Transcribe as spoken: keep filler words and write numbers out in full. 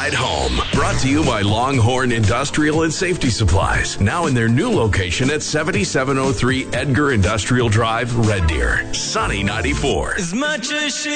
ride home. Brought to you by Longhorn Industrial and Safety Supplies. Now in their new location at seventy-seven oh three Edgar Industrial Drive, Red Deer. Sunny ninety-four. As much as she